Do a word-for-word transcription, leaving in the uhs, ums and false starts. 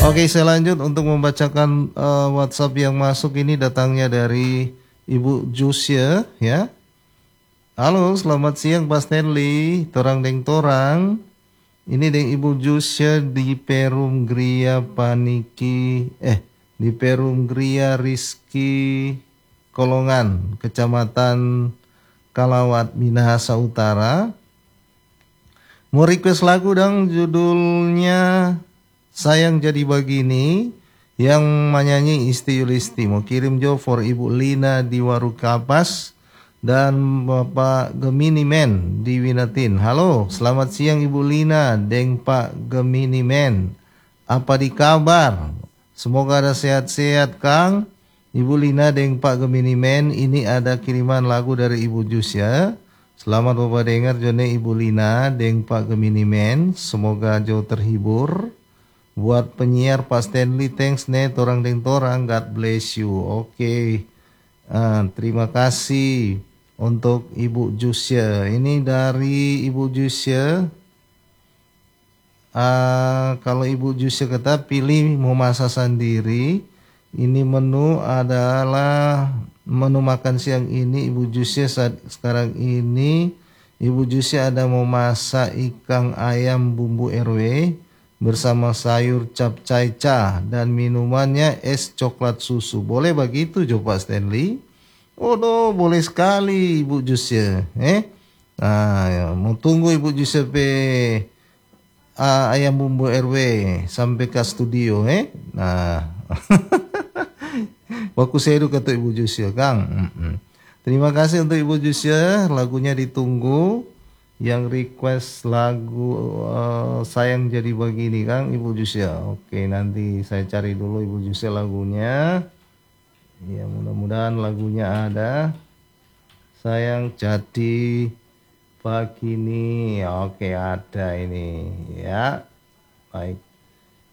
Oke, saya lanjut untuk membacakan uh, WhatsApp yang masuk. Ini datangnya dari Ibu Jusya ya. Halo, selamat siang Pak Stanley. Torang deng torang. Ini deng Ibu Jusya di Perum Gria Paniki eh di Perum Gria Rizki Kolongan, Kecamatan Kalawat, Minahasa Utara. Mau request lagu dong, judulnya Sayang Jadi Begini, yang menyanyi Isti Yulisti. Mau kirim jo for Ibu Lina di Warukapas dan Bapak Gemini Men di Winatin. Halo, selamat siang Ibu Lina deng Pak Gemini Men. Apa di kabar? Semoga ada sehat-sehat Kang. Ibu Lina deng Pak Gemini Men, ini ada kiriman lagu dari Ibu Jusya. Selamat Bapak dengar jone Ibu Lina deng Pak Gemini Men. Semoga jo terhibur. Buat penyiar Pak Stanley, thanks net orang deng torang, God bless you. Oke, okay. uh, terima kasih untuk Ibu Jusya. Ini dari Ibu Jusya. Uh, kalau Ibu Jusya kata pilih mau masak sendiri. Ini menu adalah menu makan siang ini Ibu Jusya saat sekarang ini. Ibu Jusya ada mau masak ikan ayam bumbu R W bersama sayur capcay cah dan minumannya es coklat susu. Boleh begitu jo Pak Stanley? Oh no, boleh sekali Ibu Jusya. Eh, nah, ya, mau tunggu Ibu Jusya pe uh, ayam bumbu R W sampai ke studio. Eh, nah, waktu seru kata Ibu Jusya Kang. Mm-mm. Terima kasih untuk Ibu Jusya, lagunya ditunggu. Yang request lagu uh, Sayang Jadi Begini Kang, Ibu Jusya. Oke, nanti saya cari dulu Ibu Jusya lagunya. Ya, mudah-mudahan lagunya ada. Sayang Jadi Begini. Oke, ada ini ya. Baik.